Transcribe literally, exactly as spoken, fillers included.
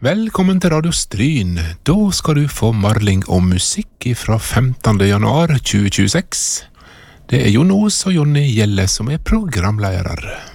Velkommen til Radio Stryn. Da skal du få marling og musikk fra femtende januar tjue tjueseks. Det er Jon Os og Jonny Gjelle som er programledere.